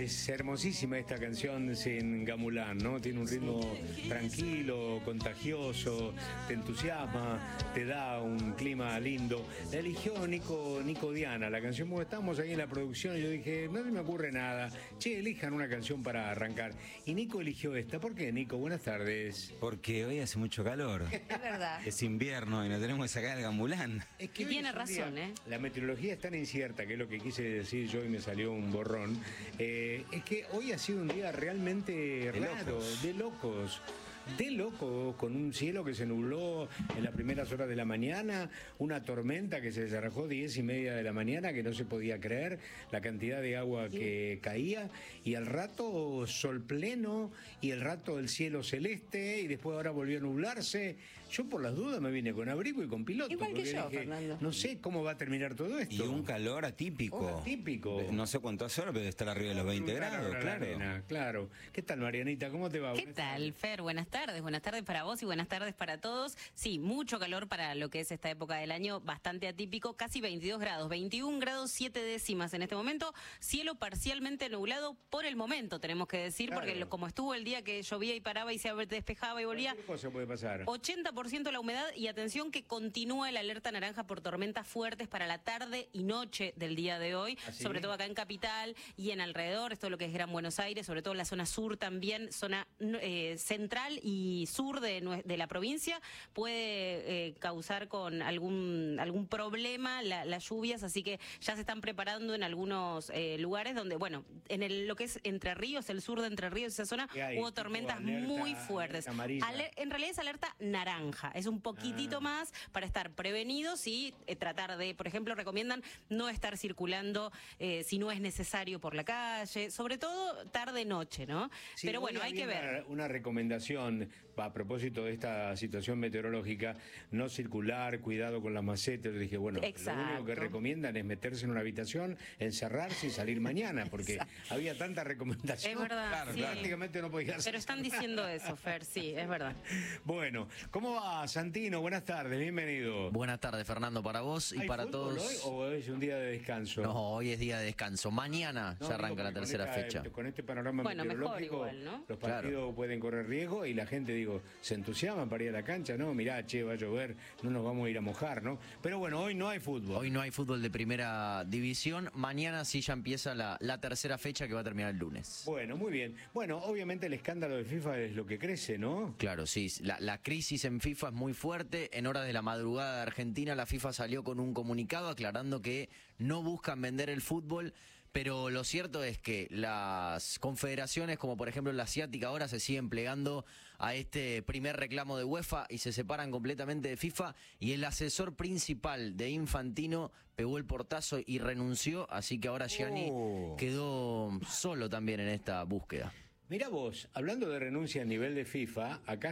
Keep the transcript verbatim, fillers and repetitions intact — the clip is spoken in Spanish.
Es hermosísima esta canción sin Gamulán, ¿no? Tiene un ritmo tranquilo, contagioso, te entusiasma, te da un clima lindo. La eligió Nico, Nico Diana, la canción, como estábamos ahí en la producción, y yo dije, no se me ocurre nada. Che, elijan una canción para arrancar. Y Nico eligió esta. ¿Por qué, Nico? Buenas tardes. Porque hoy hace mucho calor. Es verdad. Es invierno y no tenemos que sacar el Gamulán. Es que y tiene razón, día, ¿eh? La meteorología es tan incierta, que es lo que quise decir yo y me salió un borrón. Eh, es que hoy ha sido un día realmente de raro, locos. de locos. De loco, con un cielo que se nubló en las primeras horas de la mañana, una tormenta que se desarrolló diez y media de la mañana, que no se podía creer la cantidad de agua que caía, y al rato sol pleno, y el rato el cielo celeste, y después ahora volvió a nublarse. Yo por las dudas me vine con abrigo y con piloto. Igual que yo, dije, Fernando. No sé cómo va a terminar todo esto. Y un calor atípico. Oh, atípico. No sé cuántas horas, pero debe estar arriba de los veinte grados, claro. Arena, claro. ¿Qué tal, Marianita? ¿Cómo te va? ¿Qué tal, Fer? Buenas tardes. Buenas tardes para vos y buenas tardes para todos. Sí, mucho calor para lo que es esta época del año, bastante atípico, casi veintidós grados, veintiún grados siete décimas en este momento, cielo parcialmente nublado por el momento, tenemos que decir, claro. Porque lo, como estuvo el día que llovía y paraba y se despejaba y volvía, ¿qué cosa puede pasar? ochenta por ciento la humedad, y atención que continúa la alerta naranja por tormentas fuertes para la tarde y noche del día de hoy, ¿así? Sobre todo acá en Capital y en alrededor, esto es lo que es Gran Buenos Aires, sobre todo la zona sur también, zona eh, central y sur de, de la provincia, puede eh, causar con algún algún problema la, las lluvias, así que ya se están preparando en algunos eh, lugares donde, bueno, en el, lo que es Entre Ríos, el sur de Entre Ríos, esa zona, hubo tormentas alerta, muy fuertes. Aler, en realidad es alerta naranja, es un poquitito ah. más para estar prevenidos y eh, tratar de, por ejemplo, recomiendan no estar circulando eh, si no es necesario por la calle, sobre todo tarde-noche, ¿no? Sí, pero bueno, hay que ver. Una, una recomendación a propósito de esta situación meteorológica, no circular, cuidado con las macetas. Yo dije, bueno, Exacto. lo único que recomiendan es meterse en una habitación, encerrarse y salir mañana, porque Exacto. había tanta recomendación. Es verdad, claro, sí. prácticamente no podía hacer. Pero están diciendo eso, Fer, sí, es verdad. Bueno, ¿cómo va, Santino? Buenas tardes, bienvenido. Buenas tardes, Fernando, para vos y para todos. Hoy, ¿O es un día de descanso? No, hoy es día de descanso. Mañana no, ya arranca la tercera esta, fecha. Con este panorama bueno, meteorológico, mejor igual, ¿no? Los partidos claro. pueden correr riesgo y la gente, digo, se entusiasma para ir a la cancha, ¿no? Mirá, che, va a llover, no nos vamos a ir a mojar, ¿no? Pero bueno, hoy no hay fútbol. Hoy no hay fútbol de primera división. Mañana sí ya empieza la, la tercera fecha, que va a terminar el lunes. Bueno, muy bien. Bueno, obviamente el escándalo de FIFA es lo que crece, ¿no? Claro, sí. La, la crisis en FIFA es muy fuerte. En horas de la madrugada de Argentina, la FIFA salió con un comunicado aclarando que no buscan vender el fútbol. Pero lo cierto es que las confederaciones, como por ejemplo la asiática, ahora se siguen plegando a este primer reclamo de UEFA y se separan completamente de FIFA, y el asesor principal de Infantino pegó el portazo y renunció, así que ahora Gianni oh. quedó solo también en esta búsqueda. Mirá vos, hablando de renuncia a nivel de FIFA, acá